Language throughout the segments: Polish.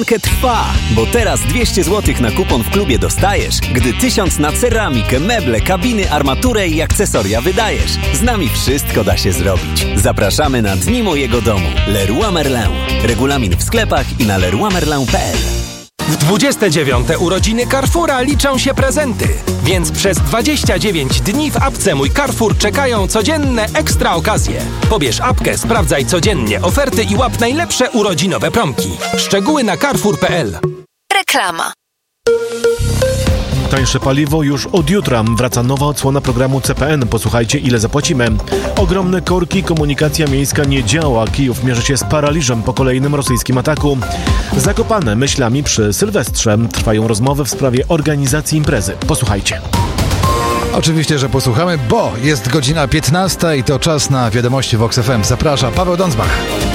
Trwa, bo teraz 200 zł na kupon w klubie dostajesz, gdy 1000 na ceramikę, meble, kabiny, armaturę i akcesoria wydajesz. Z nami wszystko da się zrobić. Zapraszamy na Dni Mojego Domu. Leroy Merlin. Regulamin w sklepach i na leroymerlin.pl. W 29. urodziny Carrefoura liczą się prezenty, więc przez 29 dni w apce Mój Carrefour czekają codzienne ekstra okazje. Pobierz apkę, sprawdzaj codziennie oferty i łap najlepsze urodzinowe promki. Szczegóły na carrefour.pl. Reklama. Tańsze paliwo już od jutra. Wraca nowa odsłona programu CPN. Posłuchajcie, ile zapłacimy. Ogromne korki, komunikacja miejska nie działa. Kijów mierzy się z paraliżem po kolejnym rosyjskim ataku. Zakopane myślami przy Sylwestrze. Trwają rozmowy w sprawie organizacji imprezy. Posłuchajcie. Oczywiście, że posłuchamy, bo jest godzina 15 i to czas na wiadomości Vox FM. Zaprasza Paweł Donsbach.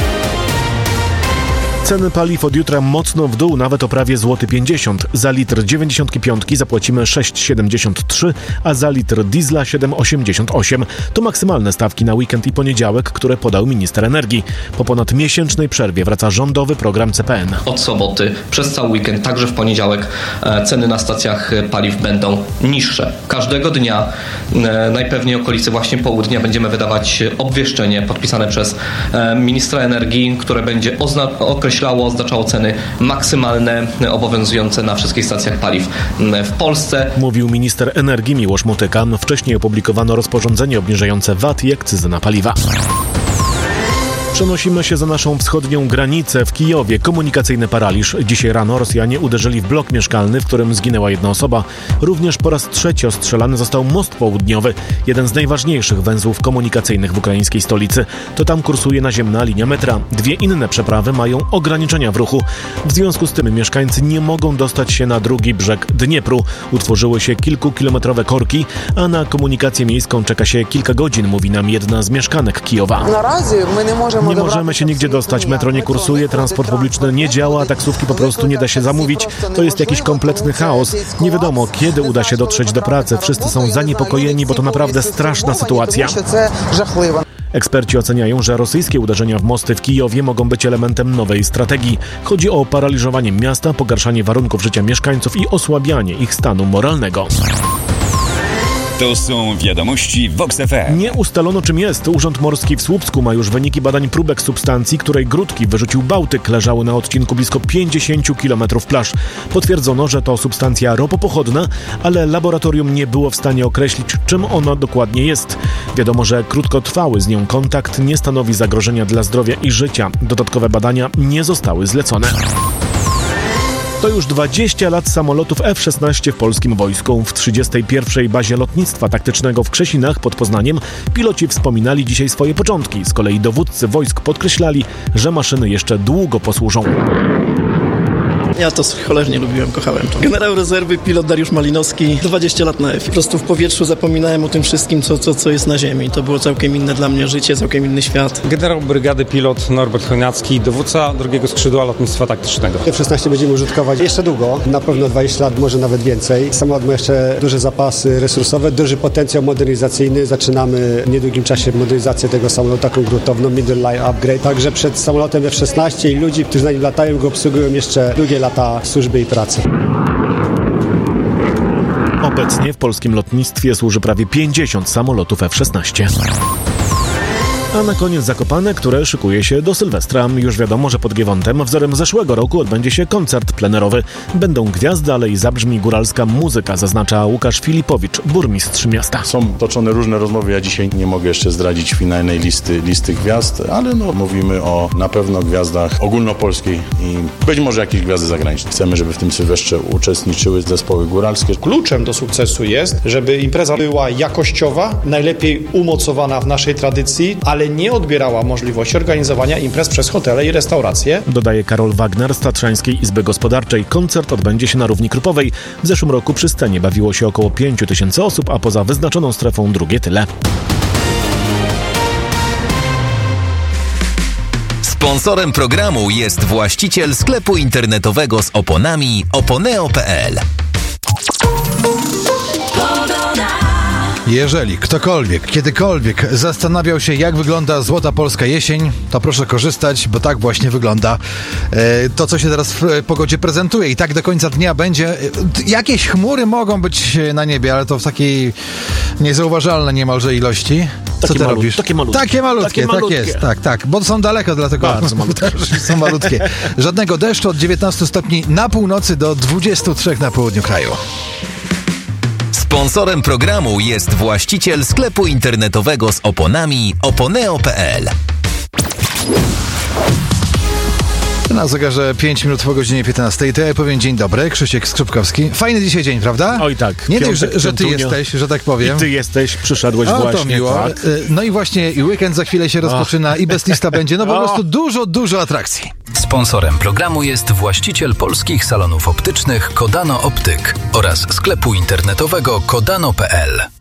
Ceny paliw od jutra mocno w dół, nawet o prawie złoty 50. Za litr 95 zapłacimy 6,73, a za litr diesla 7,88. To maksymalne stawki na weekend i poniedziałek, które podał minister energii. Po ponad miesięcznej przerwie wraca rządowy program CPN. Od soboty przez cały weekend, także w poniedziałek, ceny na stacjach paliw będą niższe. Każdego dnia, najpewniej okolicy właśnie południa, będziemy wydawać obwieszczenie podpisane przez ministra energii, które będzie oznaczało ceny maksymalne obowiązujące na wszystkich stacjach paliw w Polsce. Mówił minister energii Miłosz Motyka. Wcześniej opublikowano rozporządzenie obniżające VAT i akcyzę na paliwa. Przenosimy się za naszą wschodnią granicę. W Kijowie komunikacyjny paraliż. Dzisiaj rano Rosjanie uderzyli w blok mieszkalny, w którym zginęła jedna osoba. Również po raz trzeci ostrzelany został most południowy, jeden z najważniejszych węzłów komunikacyjnych w ukraińskiej stolicy. To tam kursuje naziemna linia metra. Dwie inne przeprawy mają ograniczenia w ruchu. W związku z tym mieszkańcy nie mogą dostać się na drugi brzeg Dniepru. Utworzyły się kilkukilometrowe korki, a na komunikację miejską czeka się kilka godzin, mówi nam jedna z mieszkanek Kijowa. Na razie my nie możemy się nigdzie dostać, metro nie kursuje, transport publiczny nie działa, taksówki po prostu nie da się zamówić. To jest jakiś kompletny chaos. Nie wiadomo, kiedy uda się dotrzeć do pracy. Wszyscy są zaniepokojeni, bo to naprawdę straszna sytuacja. Eksperci oceniają, że rosyjskie uderzenia w mosty w Kijowie mogą być elementem nowej strategii. Chodzi o paraliżowanie miasta, pogarszanie warunków życia mieszkańców i osłabianie ich stanu moralnego. To są wiadomości Vox FM. Nie ustalono, czym jest. Urząd Morski w Słupsku ma już wyniki badań próbek substancji, której grudki wyrzucił Bałtyk. Leżały na odcinku blisko 50 km plaż. Potwierdzono, że to substancja ropopochodna, ale laboratorium nie było w stanie określić, czym ona dokładnie jest. Wiadomo, że krótkotrwały z nią kontakt nie stanowi zagrożenia dla zdrowia i życia. Dodatkowe badania nie zostały zlecone. To już 20 lat samolotów F-16 w polskim wojsku. W 31. bazie lotnictwa taktycznego w Krzesinach pod Poznaniem piloci wspominali dzisiaj swoje początki. Z kolei dowódcy wojsk podkreślali, że maszyny jeszcze długo posłużą. Ja to cholernie lubiłem, kochałem to. Generał rezerwy, pilot Dariusz Malinowski, 20 lat na F. Po prostu w powietrzu zapominałem o tym wszystkim, co jest na ziemi. To było całkiem inne dla mnie życie, całkiem inny świat. Generał brygady, pilot Norbert Chojnacki, dowódca drugiego skrzydła lotnictwa taktycznego. F-16 będziemy użytkować jeszcze długo, na pewno 20 lat, może nawet więcej. Samolot ma jeszcze duże zapasy resursowe, duży potencjał modernizacyjny. Zaczynamy w niedługim czasie modernizację tego samolotu, taką gruntowną, middle line upgrade. Także przed samolotem F-16 i ludzi, którzy na nim latają, go obsługują jeszcze długie lata służby i pracy. Obecnie w polskim lotnictwie służy prawie 50 samolotów F-16. A na koniec Zakopane, które szykuje się do Sylwestra. Już wiadomo, że pod Giewontem wzorem zeszłego roku odbędzie się koncert plenerowy. Będą gwiazdy, ale i zabrzmi góralska muzyka, zaznacza Łukasz Filipowicz, burmistrz miasta. Są toczone różne rozmowy, ja dzisiaj nie mogę jeszcze zdradzić finalnej listy gwiazd, ale mówimy o na pewno gwiazdach ogólnopolskiej i być może jakieś gwiazdy zagraniczne. Chcemy, żeby w tym Sylwestrze uczestniczyły zespoły góralskie. Kluczem do sukcesu jest, żeby impreza była jakościowa, najlepiej umocowana w naszej tradycji, ale nie odbierała możliwości organizowania imprez przez hotele i restauracje. Dodaje Karol Wagner z Tatrzańskiej Izby Gospodarczej. Koncert odbędzie się na Równi Krupowej. W zeszłym roku przy scenie bawiło się około 5000 osób, a poza wyznaczoną strefą drugie tyle. Sponsorem programu jest właściciel sklepu internetowego z oponami oponeo.pl. Jeżeli ktokolwiek, kiedykolwiek zastanawiał się, jak wygląda złota polska jesień, to proszę korzystać, bo tak właśnie wygląda to, co się teraz w pogodzie prezentuje. I tak do końca dnia będzie. Jakieś chmury mogą być na niebie, ale to w takiej niezauważalnej niemalże ilości. Co ty robisz? Takie malutkie, tak jest. Tak, bo są daleko, dlatego są malutkie. Żadnego deszczu, od 19 stopni na północy do 23 na południu kraju. Sponsorem programu jest właściciel sklepu internetowego z oponami oponeo.pl. Na zegarze 5 minut po godzinie 15. To ja powiem dzień dobry, Krzysiek Skrzypkowski. Fajny dzisiaj dzień, prawda? Oj tak. Nie dość, że ty jesteś, że tak powiem. I ty jesteś, przyszedłeś właśnie. To miło. Tak. No i właśnie i weekend za chwilę się rozpoczyna i bez lista będzie, no po prostu dużo atrakcji. Sponsorem programu jest właściciel polskich salonów optycznych Kodano Optyk oraz sklepu internetowego kodano.pl.